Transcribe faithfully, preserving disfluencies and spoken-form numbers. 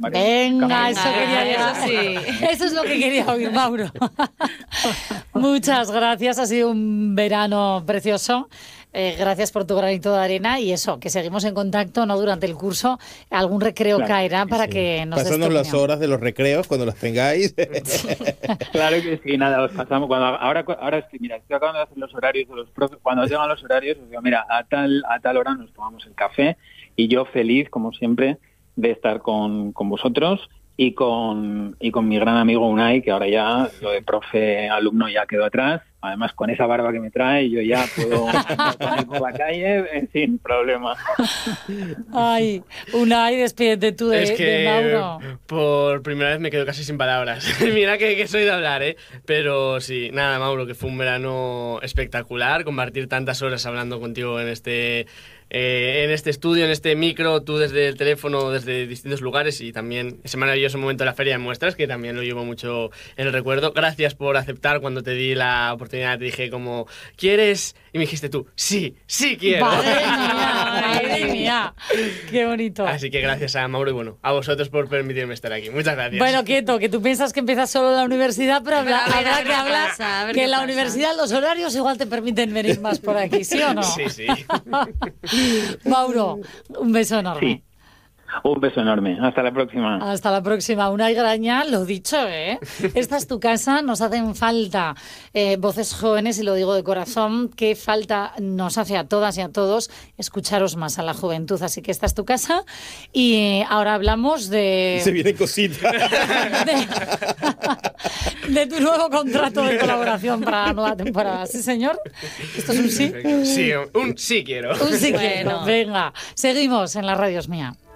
parece? Venga, Café. eso quería llegar. Eso sí. Eso es lo que quería oír, Mauro. Muchas gracias, ha sido un verano precioso. Eh, gracias por tu granito de arena y eso, que seguimos en contacto, ¿no? Durante el curso, algún recreo Claro, caerá para Sí. que nos des tu Pasándonos las opinión. horas de los recreos cuando las tengáis. Claro que sí, nada, os pasamos. Cuando, ahora, ahora estoy, mira, estoy acabando de hacer los horarios de los profes. Cuando llegan los horarios, os digo, mira, a tal, a tal hora nos tomamos el café y yo feliz, como siempre, de estar con, con vosotros y con, y con mi gran amigo Unai, que ahora ya lo de profe-alumno ya quedó atrás. Además, con esa barba que me trae, yo ya puedo salir por la calle eh, sin problema. Ay, Unai, despídete tú de, Es que de Mauro. por primera vez me quedo casi sin palabras. Mira que, que soy de hablar, ¿eh? Pero sí, nada, Mauro, que fue un verano espectacular, compartir tantas horas hablando contigo en este... Eh, en este estudio, en este micro, tú desde el teléfono, desde distintos lugares y también ese maravilloso momento de la Feria de Muestras, que también lo llevo mucho en el recuerdo. Gracias por aceptar cuando te di la oportunidad, te dije como, ¿quieres? Y me dijiste tú, sí, sí quiero. Madre mía, madre mía. Qué bonito. Así que gracias a Mauro y bueno, a vosotros por permitirme estar aquí. Muchas gracias. Bueno, quieto, que tú piensas que empiezas solo en la universidad, pero habla- Pero a ver, a habrá ver que qué hablar pasa, a ver que qué en la pasa. universidad los horarios igual te permiten venir más por aquí, ¿sí o no? Sí, sí. Mauro, un beso enorme. Sí. Un beso enorme. Hasta la próxima. Hasta la próxima. Unai Graña, lo dicho, ¿eh? Esta es tu casa, nos hacen falta eh, voces jóvenes, y lo digo de corazón, qué falta nos hace a todas y a todos escucharos más a la juventud. Así que esta es tu casa y eh, ahora hablamos de... Se vienen cositas. de, de tu nuevo contrato de colaboración para la nueva temporada. ¿Sí, señor? ¿Esto es un sí? Sí, un sí quiero. Un sí quiero. Bueno. Venga, seguimos en La Radio Es Mía.